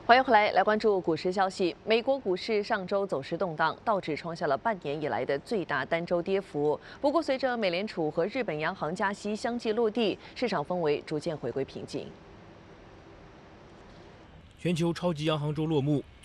欢迎回来，来关注股市消息。美国股市上周走势动荡，道指创下了半年以来的最大单周跌幅。不过，随着美联储和日本央行加息相继落地，市场氛围逐渐回归平静。 全球超级央行周落幕，